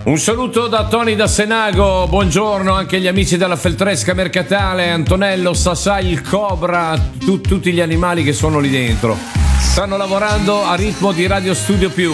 Un saluto da Tony da Senago, buongiorno anche agli amici della Feltresca Mercatale, Antonello, Sassà, il Cobra, tutti gli animali che sono lì dentro. Stanno lavorando a ritmo di Radio Studio Più.